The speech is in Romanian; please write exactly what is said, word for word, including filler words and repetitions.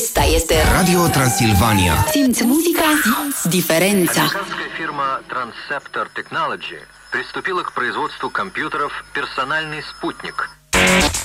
Asta este Radio Transilvania. Simți muzica, simți diferența. Американская фирма Transceptor Technology приступила к производству компьютеров «Персональный спутник».